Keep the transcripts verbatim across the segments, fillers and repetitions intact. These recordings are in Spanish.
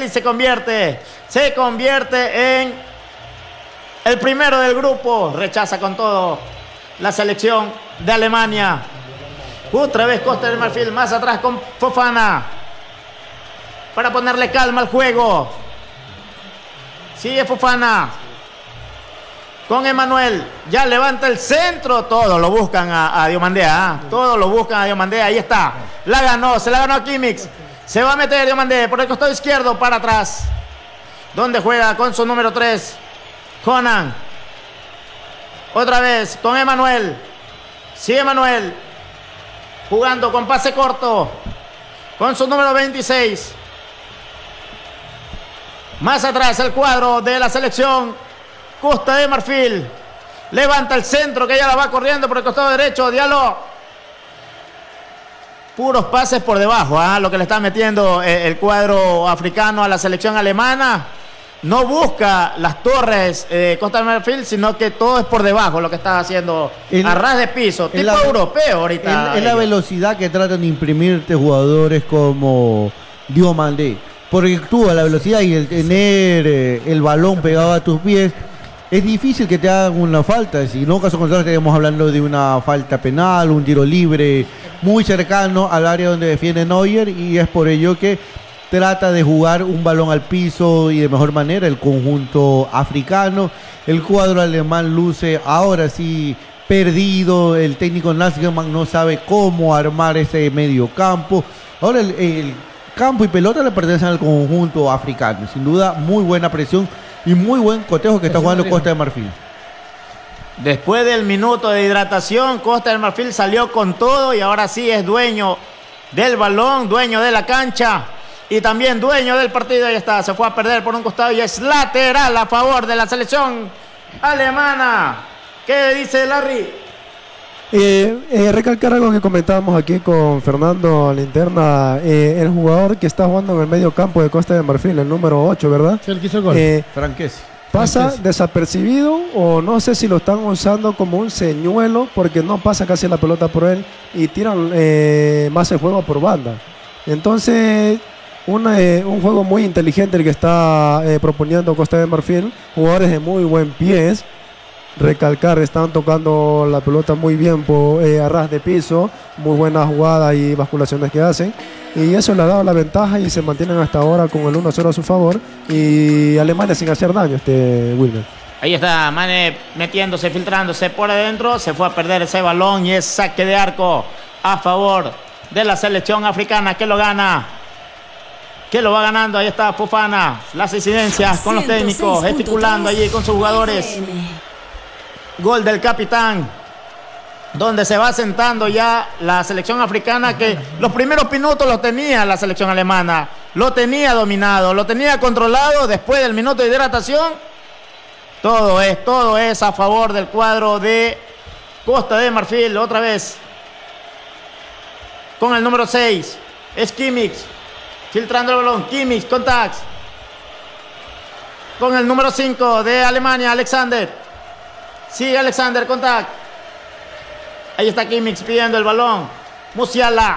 Marfil y se convierte, se convierte en el primero del grupo. Rechaza con todo la selección de Alemania. Otra vez Costa de Marfil, más atrás con Fofana, para ponerle calma al juego. Sigue Fofana con Emanuel, ya levanta el centro, todos lo buscan a, a Diomandé, ¿eh? todos lo buscan a Diomandé, ahí está, la ganó, se la ganó a Kimmich, se va a meter Diomandé por el costado izquierdo para atrás, donde juega con su número tres, Conan, otra vez con Emanuel, sigue Emanuel, jugando con pase corto, con su número veintiséis, más atrás el cuadro de la selección Costa de Marfil, levanta el centro que ya la va corriendo por el costado derecho, Diallo, puros pases por debajo, ¿eh? lo que le está metiendo el cuadro africano a la selección alemana, no busca las torres eh, Costa de Marfil, sino que todo es por debajo lo que está haciendo, el, a ras de piso, tipo la, europeo ahorita. Es la velocidad que tratan de imprimirte jugadores como Diomandé, porque tú a la velocidad y el tener eh, el balón pegado a tus pies, es difícil que te hagan una falta. Si no, caso contrario, estaríamos hablando de una falta penal, un tiro libre muy cercano al área donde defiende Neuer, y es por ello que trata de jugar un balón al piso y de mejor manera el conjunto africano. El cuadro alemán luce ahora sí perdido, el técnico Nagelsmann no sabe cómo armar ese medio campo. Ahora el, el campo y pelota le pertenecen al conjunto africano, sin duda muy buena presión y muy buen cotejo que está jugando Costa de Marfil. Después del minuto de hidratación, Costa de Marfil salió con todo y ahora sí es dueño del balón, dueño de la cancha y también dueño del partido. Ahí está, se fue a perder por un costado y es lateral a favor de la selección alemana. ¿Qué dice Larry? Eh, eh, recalcar algo que comentábamos aquí con Fernando a la interna, eh, el jugador que está jugando en el medio campo de Costa de Marfil, el número ocho, ¿verdad? Sí, el que hizo el gol. Eh, Franquesi. Pasa Franquesi. desapercibido, o no sé si lo están usando como un señuelo, porque no pasa casi la pelota por él y tiran eh, más el juego por banda. Entonces, una, eh, un juego muy inteligente el que está eh, proponiendo Costa de Marfil, jugadores de muy buen pies. Recalcar, están tocando la pelota muy bien por, eh, a ras de piso, muy buenas jugadas y basculaciones que hacen, y eso le ha dado la ventaja y se mantienen hasta ahora con el uno a cero a su favor, y Alemania sin hacer daño, este Wilmer. Ahí está Mane metiéndose, filtrándose por adentro, se fue a perder ese balón y es saque de arco a favor de la selección africana que lo gana, que lo va ganando. Ahí está Fofana, las incidencias con los técnicos, gesticulando allí con sus jugadores. Gol del capitán, donde se va sentando ya la selección africana, que los primeros minutos lo tenía la selección alemana, lo tenía dominado, lo tenía controlado. Después del minuto de hidratación, todo es, todo es a favor del cuadro de Costa de Marfil. Otra vez con el número seis, es Kimmich, filtrando el balón, Kimmich, contacts, con el número cinco de Alemania, Alexander. Sigue Alexander, contact. Ahí está Kimmich pidiendo el balón. Musiala.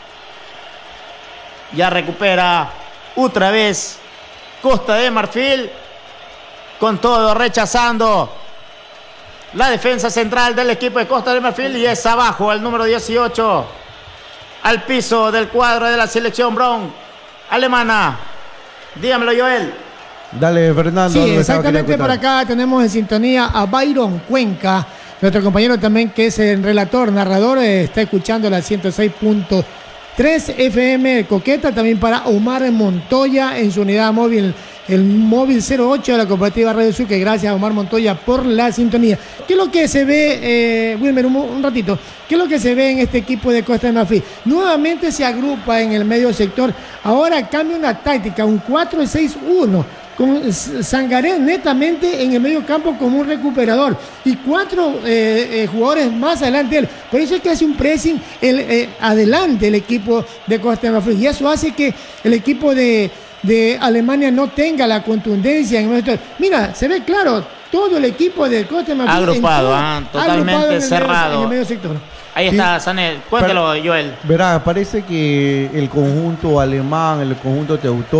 Ya recupera otra vez Costa de Marfil. Con todo, rechazando la defensa central del equipo de Costa de Marfil. Y es abajo el número dieciocho. Al piso del cuadro de la selección Brown alemana. Dígamelo, Joel. Dale, Fernando. Sí, exactamente. Por acá tenemos en sintonía a Byron Cuenca, nuestro compañero también, que es el relator, narrador, eh, está escuchando la ciento seis punto tres F M Coqueta. También para Omar Montoya en su unidad móvil, el móvil cero ocho de la cooperativa Radio Sucre. Gracias a Omar Montoya por la sintonía. ¿Qué es lo que se ve, eh, Wilmer, un, un ratito? ¿Qué es lo que se ve en este equipo de Costa de Marfil? Nuevamente se agrupa en el medio sector. Ahora cambia una táctica, un cuatro seis uno. Con Sangaré netamente en el medio campo como un recuperador y cuatro eh, eh, jugadores más adelante de él. Por eso es que hace un pressing el, eh, adelante el equipo de Costa de Marfil, y eso hace que el equipo de, de Alemania no tenga la contundencia en el medio sector. Mira, se ve claro todo el equipo de Costa de Marfil agrupado, todo, ¿eh? Totalmente agrupado en cerrado medio, en el medio sector. Ahí está, Sané, cuéntelo, Joel. Verá, parece que el conjunto alemán, el conjunto teutón,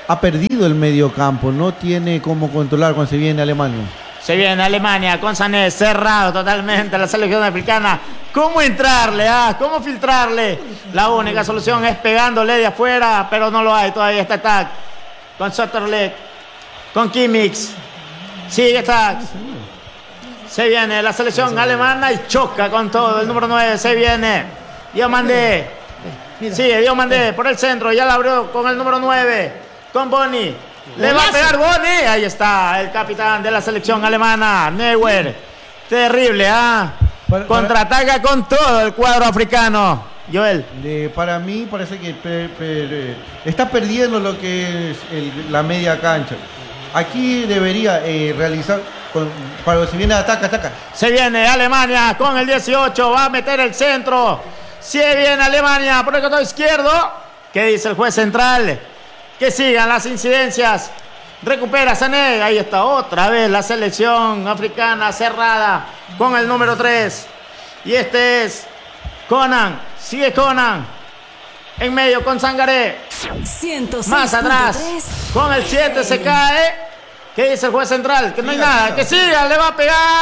ha perdido el medio campo, no tiene cómo controlar cuando se viene Alemania. Se viene Alemania con Sané, cerrado totalmente la selección africana. ¿Cómo entrarle? Ah? ¿Cómo filtrarle? La única solución es pegándole de afuera, pero no lo hay todavía. Está Tac con Sotterleck, con Kimmich. Sigue Tac. Se viene la selección alemana y choca con todo. El número nueve se viene. Diomandé. Sigue Diomandé por el centro. Ya la abrió con el número nueve. Con Boni. Le va a pegar Boni. Ahí está el capitán de la selección alemana, Neuer. Terrible, ¿ah? ¿eh? Contraataca con todo el cuadro africano. Joel. De, para mí parece que per, per, está perdiendo lo que es el, la media cancha. Aquí debería eh, realizar, con, para si viene ataca, ataca. Se viene Alemania con el dieciocho. Va a meter el centro. Se viene Alemania por el costado izquierdo. ¿Qué dice el juez central? Que sigan las incidencias. Recupera Sané. Ahí está otra vez la selección africana cerrada con el número tres. Y este es Conan. Sigue Conan. En medio con Sangaré. Más atrás. Con el siete se cae. ¿Qué dice el juez central? Que no hay nada. Que siga. Le va a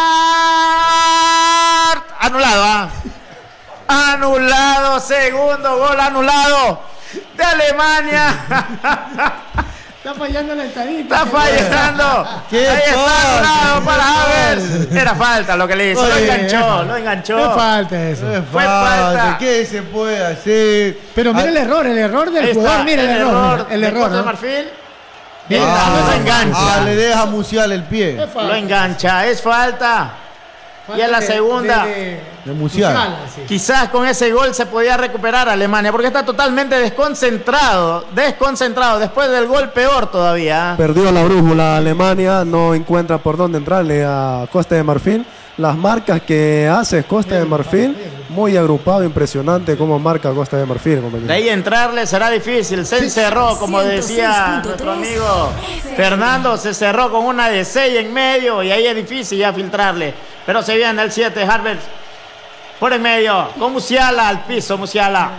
pegar. Anulado. ¿ah? Anulado. Segundo gol anulado de Alemania. Está fallando la estadística. Está fallando. ¿Qué Ahí está falta? anulado para Havertz. Era falta lo que le hizo. Lo Oye. enganchó. Lo enganchó. No falta eso. No es Fue falta. falta. ¿Qué se puede hacer? Pero mira Ah, el error, el error del Ahí está, jugador. Mira el, error. El de error. Costa de ¿no? Marfil. Bien, ah, lo engancha. ah, le deja Musial el pie. Es falta. Lo engancha. Es falta. Falta Y en la de- segunda. de- de- De Musiala. Musiala, sí. Quizás con ese gol se podía recuperar Alemania, porque está totalmente desconcentrado, desconcentrado, después del gol peor todavía. Perdió la brújula Alemania, no encuentra por dónde entrarle a Costa de Marfil. Las marcas que hace Costa de Marfil, muy agrupado, impresionante cómo marca Costa de Marfil, compañero. De ahí entrarle será difícil, se encerró, como decía nuestro amigo Fernando, se cerró con una de seis en medio y ahí es difícil ya filtrarle. Pero se viene el siete, Havertz, por en medio, con Musiala al piso, Musiala.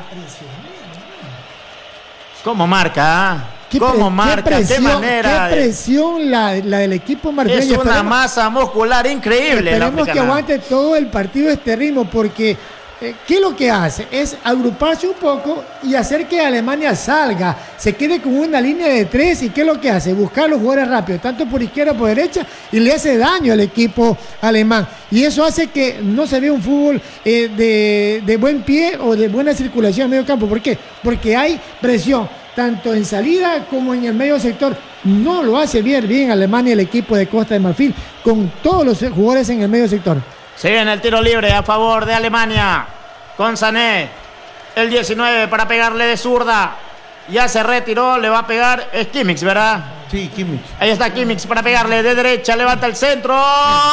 ¿Cómo marca? ah? ¿Qué ¿Cómo pre- marca? Qué presión, ¿Qué manera? qué presión la, la del equipo marfileño. Es una Esperemos- masa muscular increíble. la Esperemos que africana. aguante todo el partido este ritmo, porque eh, ¿qué es lo que hace? Es agruparse un poco y hacer que Alemania salga, se quede con una línea de tres. ¿Y qué es lo que hace? Buscar los jugadores rápidos, tanto por izquierda como por derecha, y le hace daño al equipo alemán. Y eso hace que no se vea un fútbol eh, de, de buen pie o de buena circulación en medio campo. ¿Por qué? Porque hay presión, tanto en salida como en el medio sector. No lo hace bien, bien Alemania, el equipo de Costa de Marfil, con todos los jugadores en el medio sector. Se viene el tiro libre a favor de Alemania. Con Sané. El diecinueve para pegarle de zurda. Ya se retiró, le va a pegar. Es Kimmich, ¿verdad? Sí, Kimmich. Ahí está Kimmich para pegarle de derecha. Levanta el centro.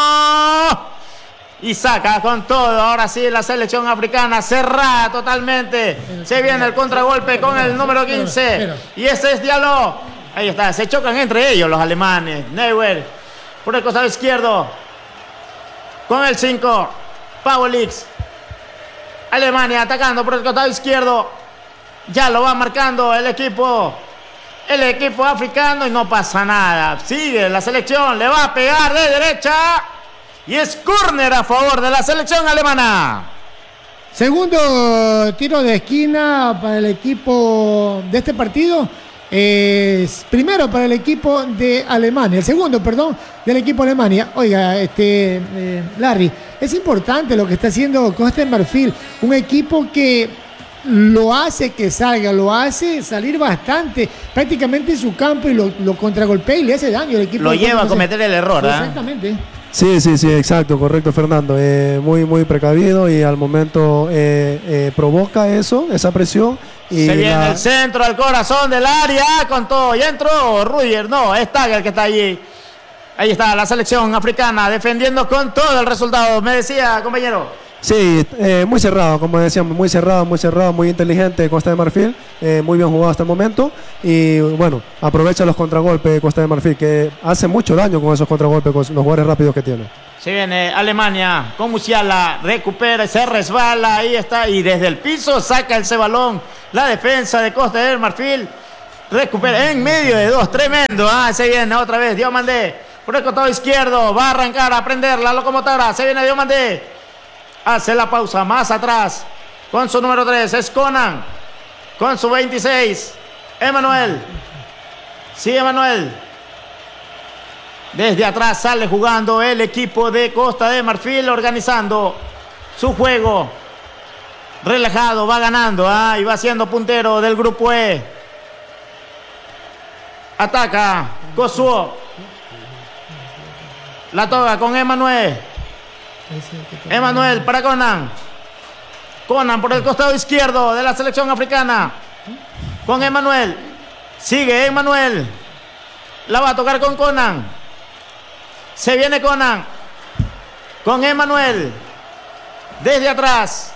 Y saca con todo. Ahora sí la selección africana cerrada totalmente. Se viene el contragolpe con el número quince. Y ese es Diallo. Ahí está. Se chocan entre ellos los alemanes. Neuer por el costado izquierdo. Con el cinco. Pavlík. Alemania atacando por el costado izquierdo. Ya lo va marcando el equipo. El equipo africano y no pasa nada. Sigue la selección. Le va a pegar de derecha. Y es córner a favor de la selección alemana. Segundo tiro de esquina para el equipo de este partido. Es primero para el equipo de Alemania, el segundo, perdón, del equipo de Alemania. Oiga, este eh, Larry, es importante lo que está haciendo Costa de Marfil, un equipo que lo hace que salga, lo hace salir bastante, prácticamente en su campo, y lo, lo contragolpea y le hace daño al equipo. Lo de lleva a Costa. cometer el error, ¿ah? Exactamente. Sí, sí, sí, exacto, correcto, Fernando. Eh, muy, muy precavido y al momento eh, eh, provoca eso, esa presión. Y Se viene la- el centro al corazón del área con todo. Y entró Rudiger. No, es Tager que está allí. Ahí está la selección africana defendiendo con todo el resultado. Me decía, compañero. Sí, eh, muy cerrado, como decíamos, muy cerrado, muy cerrado, muy inteligente Costa de Marfil, eh, muy bien jugado hasta el momento y bueno, aprovecha los contragolpes de Costa de Marfil, que hace mucho daño con esos contragolpes, con los jugadores rápidos que tiene. Se viene Alemania con Musiala, recupera, se resbala, ahí está, y desde el piso saca ese balón la defensa de Costa del Marfil. Recupera en medio de dos. Tremendo. Ah, se viene otra vez. Diomandé. Por el costado izquierdo. Va a arrancar a prender la locomotora. Se viene Diomandé. Hace la pausa. Más atrás. Con su número tres. Es Conan. Con su veintiséis. Emanuel. Sí, Emanuel. Desde atrás sale jugando el equipo de Costa de Marfil. Organizando su juego. Relajado. Va ganando. Ah, y va siendo puntero del grupo E. Ataca Kosuo. La toca con Emanuel. Emanuel para Conan. Conan por el costado izquierdo de la selección africana. Con Emanuel. Sigue Emanuel. La va a tocar con Conan. Se viene Conan. Con Emanuel. Desde atrás.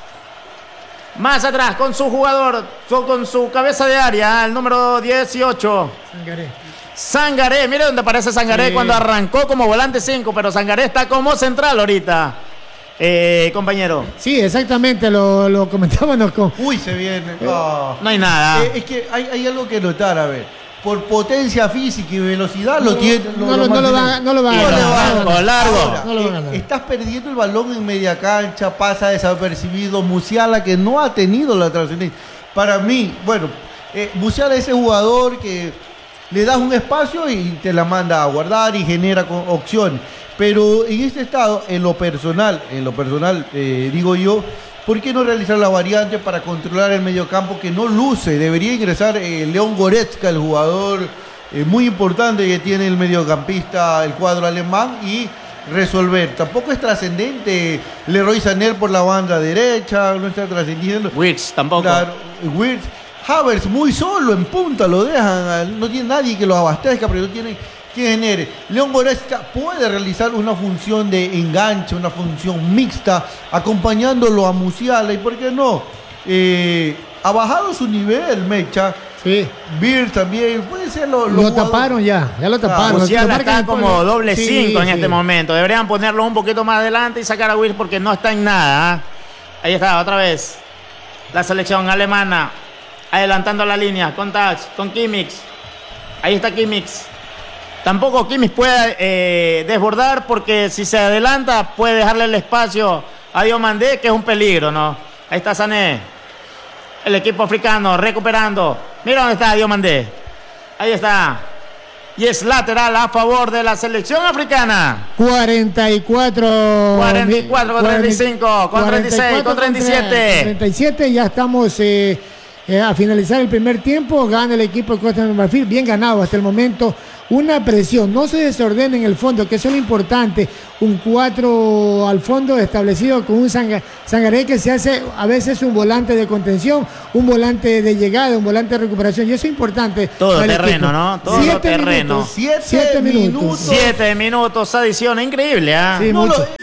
Más atrás con su jugador, con su cabeza de área, el número dieciocho. Sangaré. Sangaré, mire dónde aparece Sangaré sí. Cuando arrancó como volante cinco, pero Sangaré está como central ahorita, eh, compañero. Sí, exactamente, lo, lo comentábamos con... Uy, se viene. Oh. No hay nada. Eh, es que hay, hay algo que notar, a ver. Por potencia física y velocidad no, lo tiene. No, lo, no, lo va, no lo va a ganar. Largo, largo. Ahora, no lo va a ganar. Eh, estás perdiendo el balón en media cancha, pasa desapercibido. Musiala, que no ha tenido la trascendencia. Para mí, bueno, eh, Musiala es ese jugador que le das un espacio y te la manda a guardar y genera opciones. Pero en este estado, en lo personal, en lo personal, eh, digo yo, ¿por qué no realizar la variante para controlar el mediocampo que no luce? Debería ingresar eh, León Goretzka, el jugador eh, muy importante que tiene el mediocampista, el cuadro alemán, y resolver. Tampoco es trascendente Leroy Sané por la banda derecha, no está trascendiendo. Wirtz tampoco. Claro, Wirtz. Havertz muy solo en punta, lo dejan, no tiene nadie que lo abastezca, pero no tiene quien genere. León Goretzka puede realizar una función de enganche, una función mixta, acompañándolo a Musiala, y por qué no, eh, ha bajado su nivel, Mecha. Sí. Beer también, puede ser lo, lo, lo taparon ya, ya lo taparon. Ah, Musiala está como el... doble cinco sí, en sí. este momento. Deberían ponerlo un poquito más adelante y sacar a Wirtz porque no está en nada. ¿eh? Ahí está, otra vez. La selección alemana adelantando la línea con Tax, con Kimmich. Ahí está Kimmich. Tampoco Kimmich puede eh, desbordar porque si se adelanta puede dejarle el espacio a Diomandé, que es un peligro, ¿no? Ahí está Sané. El equipo africano recuperando. Mira dónde está Diomandé. Ahí está. Y es lateral a favor de la selección africana. cuarenta y cuatro. cuarenta y cuatro con treinta y cinco. Con treinta y seis, con treinta y siete. treinta y siete, ya estamos eh, eh, a finalizar el primer tiempo. Gana el equipo de Costa de Marfil. Bien ganado hasta el momento. Una presión, no se desordena en el fondo, que eso es lo importante. Un cuatro al fondo establecido con un Sangaré que se hace a veces un volante de contención, un volante de llegada, un volante de recuperación. Y eso es importante. Todo terreno, ¿no? Todo siete terreno. Minutos, siete, siete minutos. Siete minutos, adición, increíble, ¿eh? Sí, no, mucho. Lo,